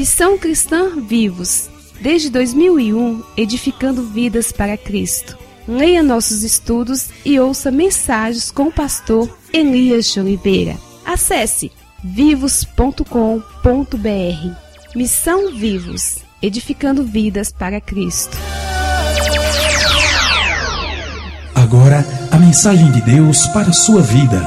Missão Cristã Vivos, desde 2001, edificando vidas para Cristo. Leia nossos estudos e ouça mensagens com o pastor Elias de Oliveira. Acesse vivos.com.br. Missão Vivos, edificando vidas para Cristo. Agora, a mensagem de Deus para a sua vida.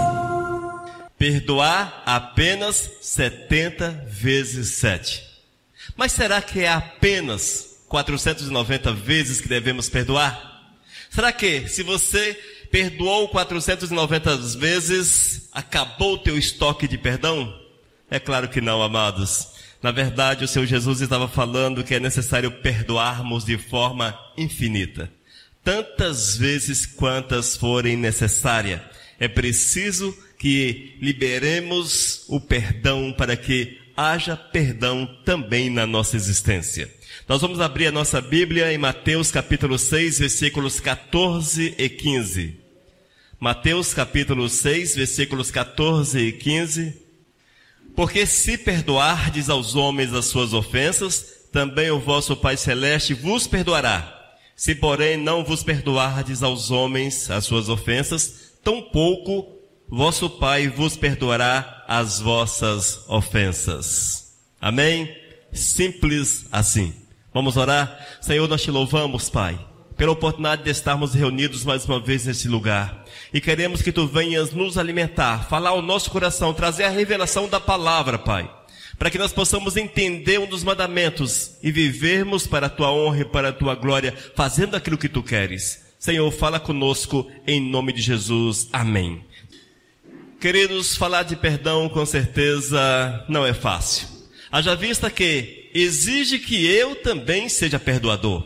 Perdoar apenas 70 vezes 7. Mas será que é apenas 490 vezes que devemos perdoar? Será que, se você perdoou 490 vezes, acabou o teu estoque de perdão? É claro que não, amados. Na verdade, o Senhor Jesus estava falando que é necessário perdoarmos de forma infinita. Tantas vezes quantas forem necessárias. É preciso que liberemos o perdão para que haja perdão também na nossa existência. Nós vamos abrir a nossa Bíblia em Mateus capítulo 6, versículos 14 e 15. Mateus capítulo 6, versículos 14 e 15. Porque se perdoardes aos homens as suas ofensas, também o vosso Pai Celeste vos perdoará. Se, porém, não vos perdoardes aos homens as suas ofensas, tampouco vosso Pai vos perdoará as vossas ofensas. Amém? Simples assim. Vamos orar? Senhor, nós te louvamos, Pai, pela oportunidade de estarmos reunidos mais uma vez neste lugar. E queremos que Tu venhas nos alimentar, falar ao nosso coração, trazer a revelação da palavra, Pai, para que nós possamos entender um dos mandamentos e vivermos para a Tua honra e para a Tua glória, fazendo aquilo que Tu queres. Senhor, fala conosco em nome de Jesus. Amém. Queridos, falar de perdão com certeza não é fácil. Haja vista que exige que eu também seja perdoador.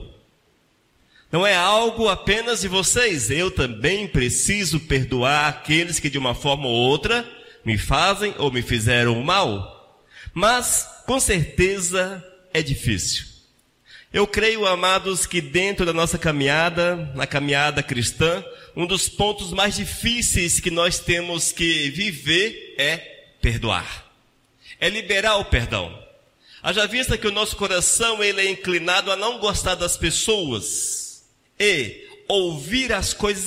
Não é algo apenas de vocês. Eu também preciso perdoar aqueles que de uma forma ou outra me fazem ou me fizeram mal. Mas, com certeza, é difícil. Eu creio, amados, que dentro da nossa caminhada, na caminhada cristã, um dos pontos mais difíceis que nós temos que viver é perdoar. É liberar o perdão. Haja vista que o nosso coração ele é inclinado a não gostar das pessoas e ouvir as coisas